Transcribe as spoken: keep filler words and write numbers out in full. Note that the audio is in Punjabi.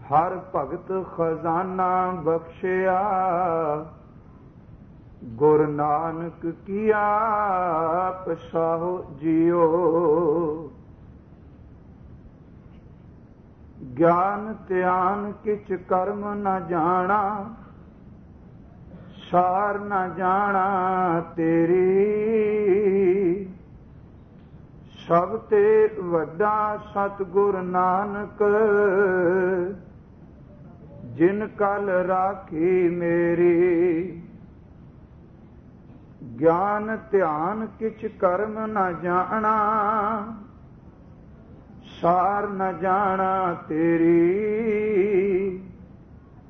ਹਰ ਭਗਤ ਖਜ਼ਾਨਾ ਬਖਸ਼ਿਆ, ਗੁਰ ਨਾਨਕ ਕੀਆ ਪਛਾਹੋ ਜਿਉ। ਗਿਆਨ ਧਿਆਨ ਕਿਛ ਕਰਮ ਨ ਜਾਣਾ, ਸਾਰ ਨ ਜਾਣਾ ਤੇਰੀ। ਸਭ ਤੇ ਵੱਡਾ ਸਤਿਗੁਰ ਨਾਨਕ, ਜਿਨ ਕਲ ਰਾਖੀ ਮੇਰੀ। ਗਿਆਨ ਧਿਆਨ ਕਿਛ ਕਰਮ ਨ ਜਾਣਾ, ਸਾਰ ਨ ਜਾਣਾ ਤੇਰੀ।